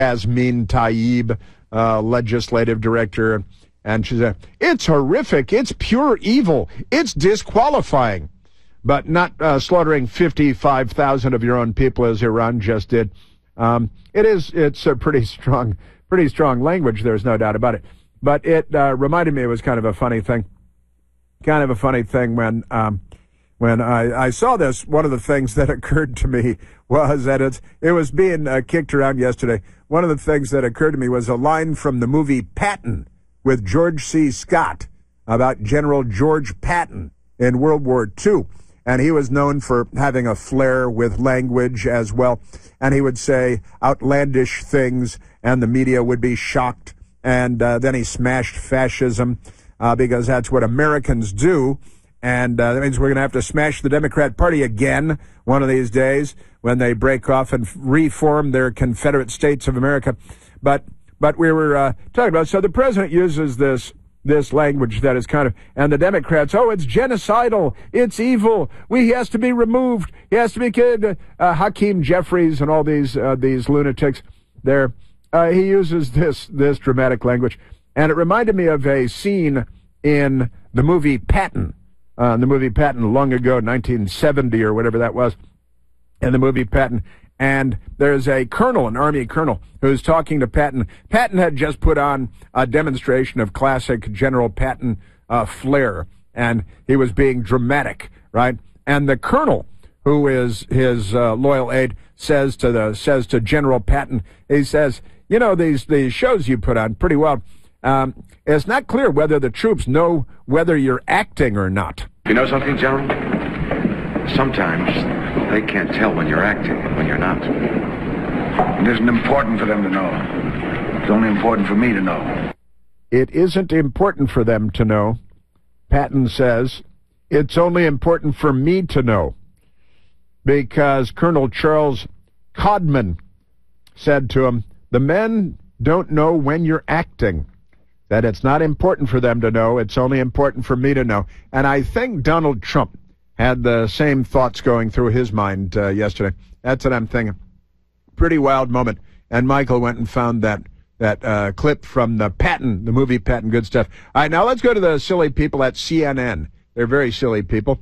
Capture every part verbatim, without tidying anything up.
Yasmin Tayyib, uh, legislative director, and she said, it's horrific, it's pure evil, it's disqualifying. But not uh, slaughtering fifty-five thousand of your own people as Iran just did. Um, it is, it's a pretty strong, pretty strong language, there's no doubt about it. But it uh, reminded me, it was kind of a funny thing, kind of a funny thing when um, when I, I saw this. One of the things that occurred to me was that it's, it was being uh, kicked around yesterday. One of the things that occurred to me was a line from the movie Patton with George C. Scott about General George Patton in World War Two. And he was known for having a flair with language as well. And he would say outlandish things, and the media would be shocked. And uh, then he smashed fascism uh, because that's what Americans do. And uh, that means we're going to have to smash the Democrat Party again one of these days when they break off and reform their Confederate States of America. But but we were uh, talking about, so the president uses this this language that is kind of, and the Democrats, oh, it's genocidal, it's evil, we, he has to be removed, he has to be killed. Uh, Hakeem Jeffries and all these uh, these lunatics there, uh, he uses this this dramatic language, and it reminded me of a scene in the movie Patton, uh, the movie Patton long ago, nineteen seventy or whatever that was, in the movie Patton. And there's a colonel, an Army colonel, who's talking to Patton. Patton had just put on a demonstration of classic General Patton uh, flair, and he was being dramatic, right? And the colonel, who is his uh, loyal aide, says to the says to General Patton, he says, you know, these these shows you put on pretty well. Um, it's not clear whether the troops know whether you're acting or not. You know something, General? Sometimes they can't tell when you're acting and when you're not. It isn't important for them to know. It's only important for me to know. It isn't important for them to know. Patton says, it's only important for me to know. Because Colonel Charles Codman said to him, the men don't know when you're acting. That it's not important for them to know. It's only important for me to know. And I think Donald Trump had the same thoughts going through his mind uh, yesterday. That's what I'm thinking. Pretty wild moment. And Michael went and found that that uh, clip from the Patton, the movie Patton. Good stuff. All right, now let's go to the silly people at C N N. They're very silly people.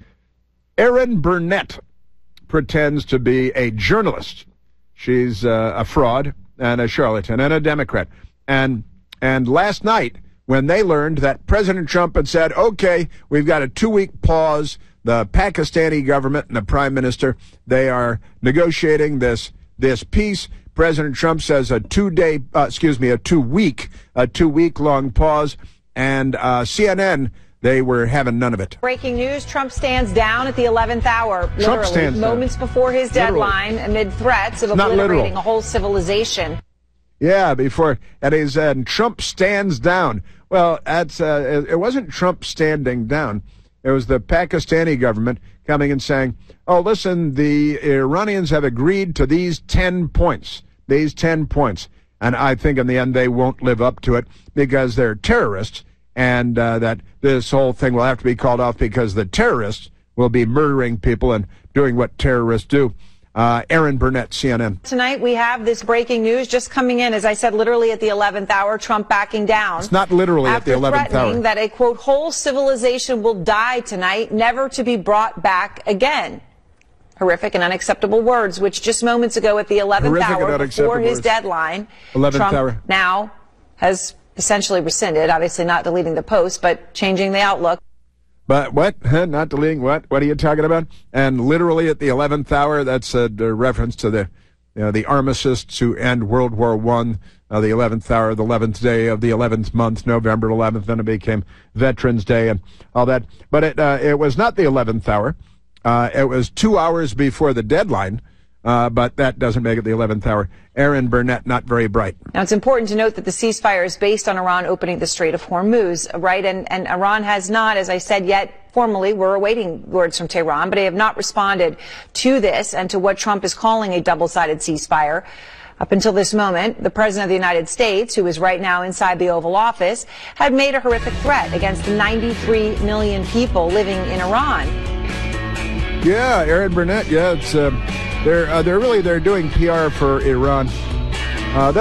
Erin Burnett pretends to be a journalist. She's uh, a fraud and a charlatan and a Democrat. And and last night, when they learned that President Trump had said, okay, we've got a two-week pause, the Pakistani government and the prime minister, they are negotiating this this peace. President Trump says a two-day, uh, excuse me, a two-week, a two-week-long pause, and uh, C N N, they were having none of it. Breaking news, Trump stands down at the eleventh hour, Trump literally stands moments down. before his deadline, Literally. amid threats of It's not obliterating literal. a whole civilization. Yeah, before, and he said, Trump stands down. Well, that's uh, it wasn't Trump standing down. It was the Pakistani government coming and saying, oh, listen, the Iranians have agreed to these ten points, these ten points. And I think in the end they won't live up to it because they're terrorists, and uh, that this whole thing will have to be called off because the terrorists will be murdering people and doing what terrorists do. Uh, Erin Burnett, C N N. Tonight we have this breaking news just coming in, as I said, literally at the eleventh hour, Trump backing down. It's not literally at the eleventh hour. After threatening that a, quote, whole civilization will die tonight, never to be brought back again. Horrific and unacceptable words, which just moments ago at the eleventh hour before his deadline, Trump now has essentially rescinded, obviously not deleting the post, but changing the outlook. But what? Huh? Not deleting what? What are you talking about? And literally at the eleventh hour, that's a, a reference to the you know, the armistice to end World War One, uh, the eleventh hour, the eleventh day of the eleventh month, November eleventh, then it became Veterans Day and all that. But it uh, it was not the eleventh hour. Uh, it was two hours before the deadline, uh, but that doesn't make it the eleventh hour. Erin Burnett, not very bright. Now, it's important to note that the ceasefire is based on Iran opening the Strait of Hormuz, right? And, and Iran has not, as I said, yet formally, we're awaiting words from Tehran, but they have not responded to this and to what Trump is calling a double-sided ceasefire. Up until this moment, the President of the United States, who is right now inside the Oval Office, had made a horrific threat against the ninety-three million people living in Iran. Yeah, Erin Burnett. Yeah, it's uh, they're uh, they're really they're doing P R for Iran. Uh,